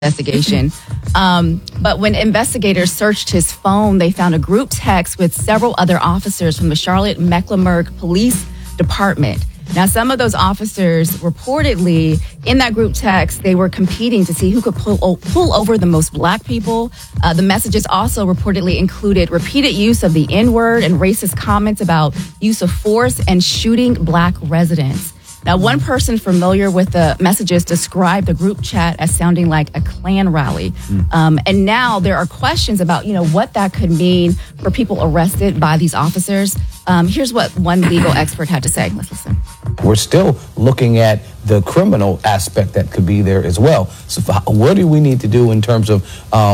investigation. But when investigators searched his phone, they found a group text with several other officers from the Charlotte-Mecklenburg Police Department. Now, some of those officers reportedly, in that group text, they were competing to see who could pull over the most black people. The messages also reportedly included repeated use of the N-word and racist comments about use of force and shooting black residents. Now, one person familiar with the messages described the group chat as sounding like a Klan rally. And now there are questions about, what that could mean for people arrested by these officers. Here's what one legal expert had to say. Let's listen. We're still looking at the criminal aspect that could be there as well. So what do we need to do in terms of,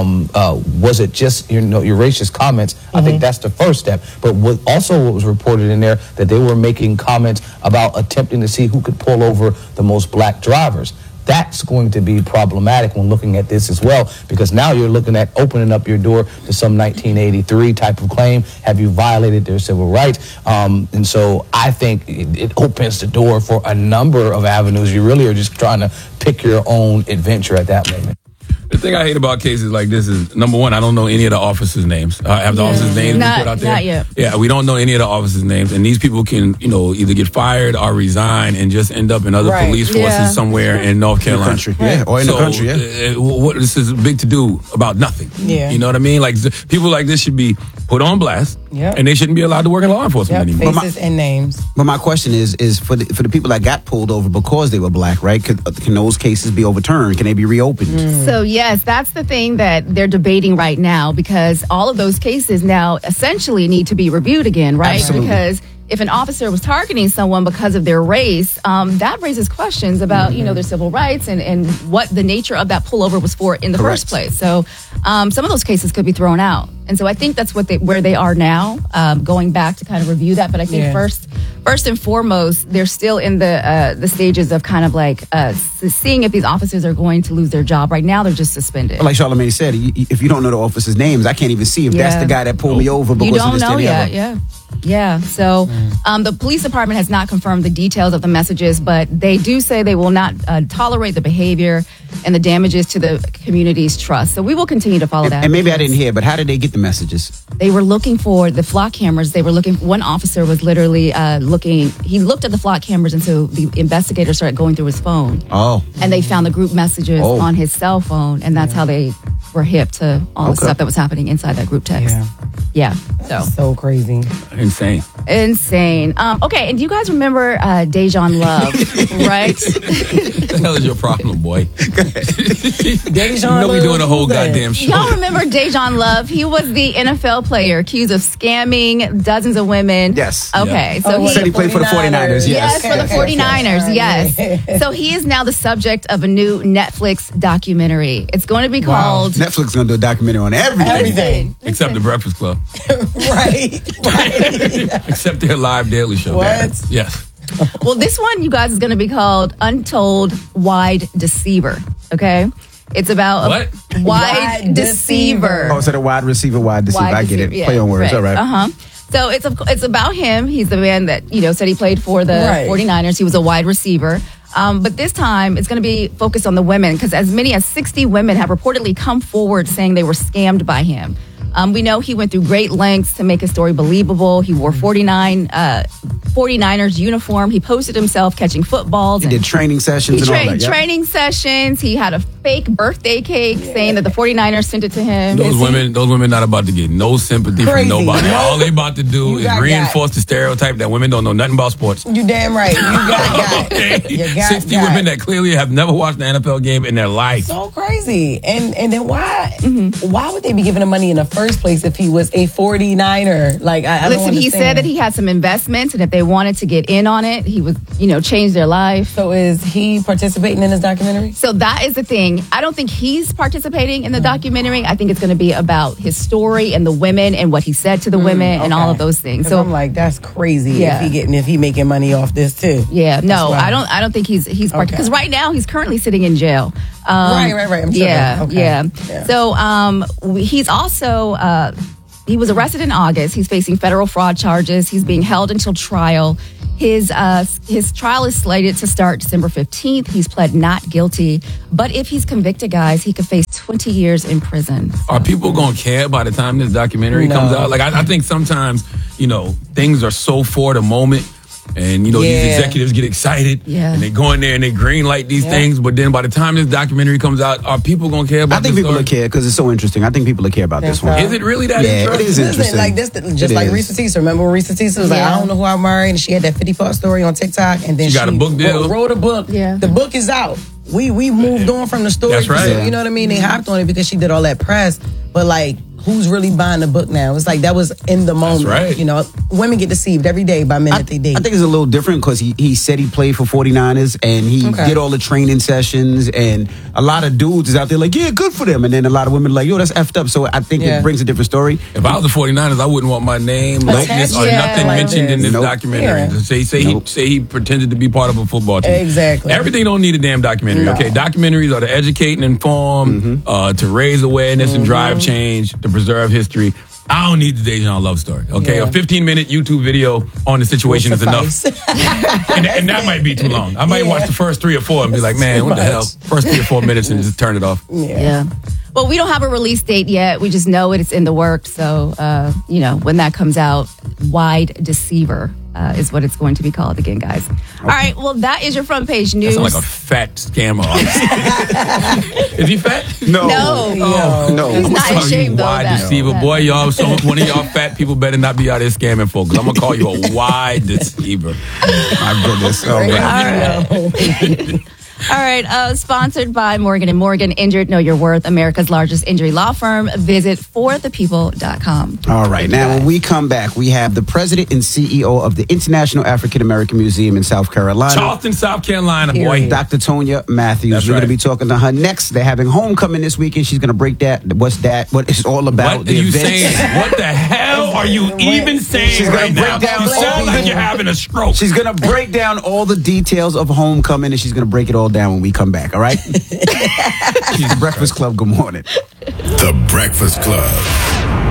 was it just, your racist comments? I think that's the first step. But what was reported in there that they were making comments about attempting to see who could pull over the most black drivers. That's going to be problematic when looking at this as well, because now you're looking at opening up your door to some 1983 type of claim. Have you violated their civil rights? And so I think it opens the door for a number of avenues. You really are just trying to pick your own adventure at that moment. The thing I hate about cases like this is, number one, I don't know any of the officers' names. Have the officers' names been put out there? Not yet. Yeah, we don't know any of the officers' names. And these people can, either get fired or resign and just end up in other police forces somewhere in North Carolina. Or in the country, what this is a big to-do about nothing. Yeah. You know what I mean? Like, people like this should be put on blast, and they shouldn't be allowed to work in law enforcement anymore. Faces and names. But my question is for the people that got pulled over because they were black, right? Can those cases be overturned? Can they be reopened? So yes, that's the thing that they're debating right now, because all of those cases now essentially need to be reviewed again, right? Absolutely. Because if an officer was targeting someone because of their race, that raises questions about, their civil rights and what the nature of that pullover was for in the first place. So some of those cases could be thrown out. And so I think that's where they are now, going back to kind of review that. But I think first and foremost, they're still in the stages of kind of like seeing if these officers are going to lose their job. Right now, they're just suspended. Like Charlamagne said, if you don't know the officers' names, I can't even see if that's the guy that pulled me over because you don't of this. know yet, Yeah. So the police department has not confirmed the details of the messages, but they do say they will not tolerate the behavior and the damages to the community's trust. So we will continue to follow that. And maybe I didn't hear, but how did they get the messages? They were looking for the flock cameras. One officer was literally looking. He looked at the flock cameras, and so the investigator started going through his phone. Oh. And they found the group messages on his cell phone, and that's how they were hip to all the stuff that was happening inside that group text. Yeah. So crazy. Insane. Okay, and do you guys remember Dejan Love, right? What the hell is your problem, boy? Dejan we doing a whole goddamn show. Y'all remember Dejan Love? He was the NFL player accused of scamming dozens of women. Yes. Okay, so he said he played for the 49ers. Yes, for the 49ers. Yes. So he is now the subject of a new Netflix documentary. It's going to be called Netflix going to do a documentary on everything. Except the Breakfast Club. Right. Except their live daily show. What? Yes. Well, this one, you guys, is going to be called Untold Wide Deceiver. Okay? It's about what? Wide Deceiver. Oh, so the wide receiver, wide deceiver. I get it. Play on words. Right. All right. So it's about him. He's the man that, said he played for the 49ers. He was a wide receiver. But this time, it's going to be focused on the women, because as many as 60 women have reportedly come forward saying they were scammed by him. We know he went through great lengths to make his story believable. He wore 49ers uniform. He posted himself catching footballs. He did training sessions and all that. Training sessions. He had a fake birthday cake saying that the 49ers sent it to him. Those women not about to get no sympathy from nobody. All they about to do is reinforce the stereotype that women don't know nothing about sports. You damn right. You got okay. 60 women that clearly have never watched an NFL game in their life. So crazy. And then why would they be giving him money in the first place if he was a 49er? Like, I don't understand. He said that he had some investments, and if they wanted to get in on it, he would, change their life. So is he participating in this documentary? So that is the thing. I don't think he's participating in the documentary. I think it's going to be about his story and the women and what he said to the women and all of those things. So I'm like, that's crazy if he making money off this too. Yeah, no, I don't think he's because right now he's currently sitting in jail. Right. I'm sure. Yeah. So he's also He was arrested in August. He's facing federal fraud charges. He's being held until trial. His trial is slated to start December 15th. He's pled not guilty. But if he's convicted, guys, he could face 20 years in prison. So. Are people going to care by the time this documentary comes out? Like, I think sometimes, things are so for the moment. And, these executives get excited and they go in there and they green light these things. But then by the time this documentary comes out, are people going to care about this? I think people will care because it's so interesting. I think people will care about this one. Is it really that interesting? It is interesting. Like this, just like Risa Teesa. Remember when Risa Teesa was like, I don't know who I married, and she had that 50-part story on TikTok, and then she got a book deal. Wrote a book. Yeah. The book is out. We moved on from the story. That's right. You know what I mean? They hopped on it because she did all that press. But like, who's really buying the book now? It's like that was in the moment. That's right. Women get deceived every day by men that they date. I think it's a little different because he said he played for 49ers and he did all the training sessions, and a lot of dudes is out there like, yeah, good for them. And then a lot of women are like, yo, that's effed up. So I think it brings a different story. If I was the 49ers, I wouldn't want my name, likeness, or nothing mentioned in this documentary. Yeah. Say he pretended to be part of a football team. Exactly. Everything don't need a damn documentary. No. Okay, documentaries are to educate and inform, to raise awareness and drive change, to preserve history. I don't need the Dejan love story. Okay, a 15-minute YouTube video on the situation is enough, and that might be too long. I might watch the first 3 or 4 and be like, man, what the hell? First 3 or 4 minutes and just turn it off. Yeah. Well, we don't have a release date yet. We just know it's in the works. So, when that comes out, Wide Deceiver is what it's going to be called again, guys. Okay. All right. Well, that is your front page news. That sounds like a fat scammer. Is he fat? No. No. He's not ashamed, though. Wide Deceiver. Boy, y'all, one of y'all fat people better not be out here scamming folks. I'm going to call you a wide deceiver. My goodness. Oh, man. All right, sponsored by Morgan & Morgan, Injured, Know Your Worth, America's largest injury law firm. Visit forthepeople.com. All right, now when we come back, we have the president and CEO of the International African American Museum in South Carolina. Charleston, South Carolina, boy. Dr. Tonya Matthews. That's We're going to be talking to her next. They're having homecoming this weekend. She's going to break that. What it's all about. What are you saying? What the hell are you even saying She's right now? You sound like you're having a stroke. She's going to break down all the details of homecoming, and she's going to break it all down when we come back, all right? She's Breakfast Club. Good morning. The Breakfast Club.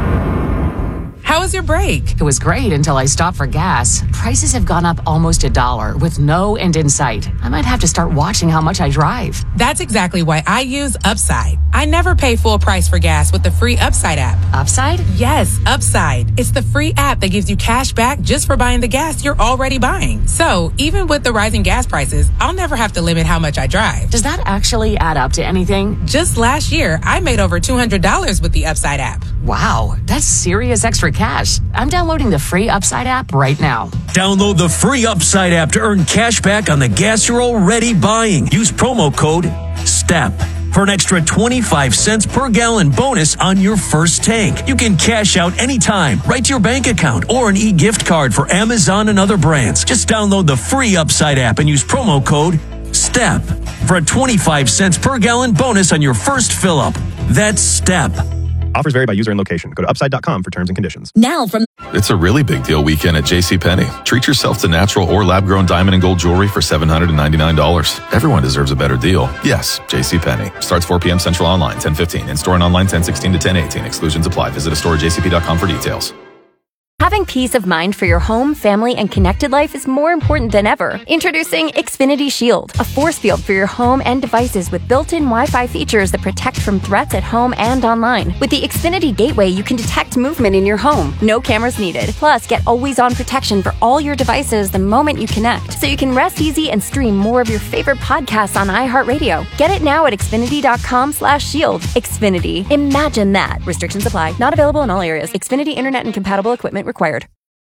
How was your break? It was great until I stopped for gas. Prices have gone up almost $1 with no end in sight. I might have to start watching how much I drive. That's exactly why I use Upside. I never pay full price for gas with the free Upside app. Upside? Yes, Upside. It's the free app that gives you cash back just for buying the gas you're already buying. So even with the rising gas prices, I'll never have to limit how much I drive. Does that actually add up to anything? Just last year, I made over $200 with the Upside app. Wow, that's serious extra cash. I'm downloading the free Upside app right now. Download the free Upside app to earn cash back on the gas you're already buying. Use promo code STEP for an extra 25 cents per gallon bonus on your first tank. You can cash out anytime, right to your bank account, or an e-gift card for Amazon and other brands. Just download the free Upside app and use promo code STEP for a 25 cents per gallon bonus on your first fill-up. That's STEP. Offers vary by user and location. Go to upside.com for terms and conditions. It's a really big deal weekend at JCPenney. Treat yourself to natural or lab-grown diamond and gold jewelry for $799. Everyone deserves a better deal. Yes, JCPenney. Starts 4 p.m. Central online, 10:15. In-store and online, 10:16 to 10:18. Exclusions apply. Visit a store at jcp.com for details. Having peace of mind for your home, family, and connected life is more important than ever. Introducing Xfinity Shield, a force field for your home and devices with built-in Wi-Fi features that protect from threats at home and online. With the Xfinity Gateway, you can detect movement in your home. No cameras needed. Plus, get always-on protection for all your devices the moment you connect, so you can rest easy and stream more of your favorite podcasts on iHeartRadio. Get it now at Xfinity.com/shield. Xfinity. Imagine that. Restrictions apply. Not available in all areas. Xfinity Internet and compatible equipment required.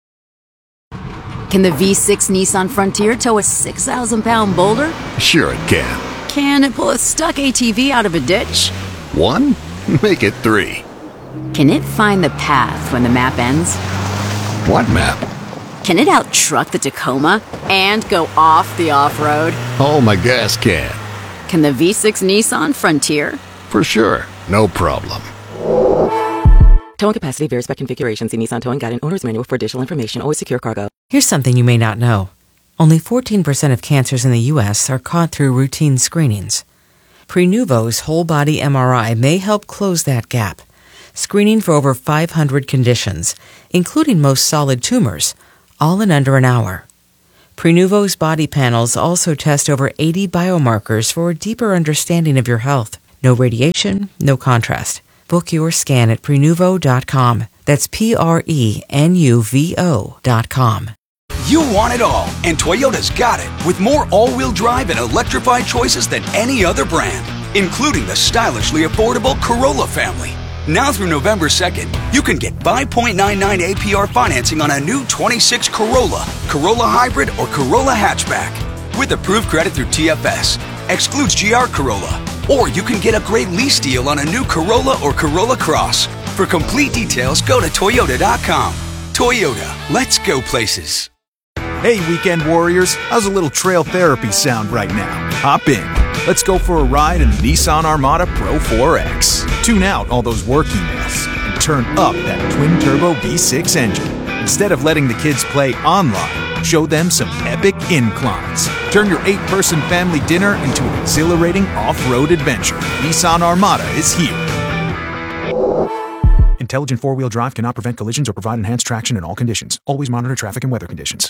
Can the V6 Nissan Frontier tow a 6,000-pound boulder? Sure it can. Can it pull a stuck ATV out of a ditch? 1? Make it 3. Can it find the path when the map ends? What map? Can it out-truck the Tacoma and go off the off-road? Oh, my gas can. Can the V6 Nissan Frontier? For sure. No problem. Towing capacity varies by configuration. See Nissan Towing Guide and Owner's Manual for additional information. Always secure cargo. Here's something you may not know. Only 14% of cancers in the U.S. are caught through routine screenings. Prenuvo's whole-body MRI may help close that gap. screening for over 500 conditions, including most solid tumors, all in under an hour. Prenuvo's body panels also test over 80 biomarkers for a deeper understanding of your health. No radiation, no contrast. Book your scan at Prenuvo.com. That's Prenuvo.com. You want it all, and Toyota's got it, with more all-wheel drive and electrified choices than any other brand, including the stylishly affordable Corolla family. Now through November 2nd, you can get 5.99 APR financing on a new 26 Corolla, Corolla Hybrid, or Corolla Hatchback. With approved credit through TFS. Excludes GR Corolla. Or you can get a great lease deal on a new Corolla or Corolla Cross. For complete details, go to Toyota.com. Toyota, let's go places. Hey, weekend warriors, how's a little trail therapy sound right now? Hop in. Let's go for a ride in the Nissan Armada Pro 4X. Tune out all those work emails and turn up that twin-turbo V6 engine. Instead of letting the kids play online, show them some epic inclines. Turn your 8-person family dinner into an exhilarating off-road adventure. Nissan Armada is here. Intelligent four-wheel drive cannot prevent collisions or provide enhanced traction in all conditions. Always monitor traffic and weather conditions.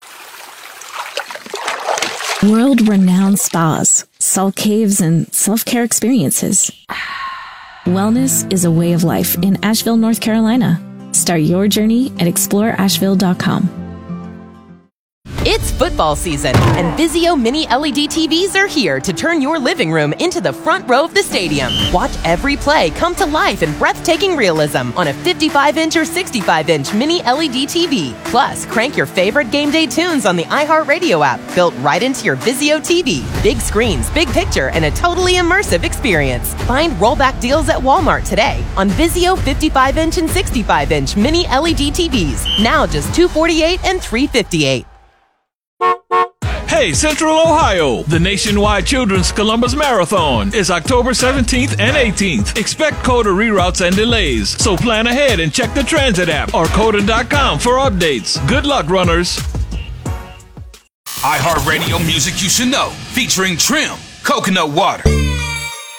World-renowned spas, salt caves, and self-care experiences. Wellness is a way of life in Asheville, North Carolina. Start your journey at exploreasheville.com. It's football season, and Vizio Mini LED TVs are here to turn your living room into the front row of the stadium. Watch every play come to life in breathtaking realism on a 55-inch or 65-inch Mini LED TV. Plus, crank your favorite game day tunes on the iHeartRadio app, built right into your Vizio TV. Big screens, big picture, and a totally immersive experience. Find rollback deals at Walmart today on Vizio 55-inch and 65-inch Mini LED TVs. Now just $248 and $358. Hey, Central Ohio! The nationwide Children's Columbus Marathon is October 17th and 18th. Expect COTA reroutes and delays, so plan ahead and check the transit app or COTA.com for updates. Good luck, runners! iHeartRadio music you should know, featuring Trim, Coconut Water.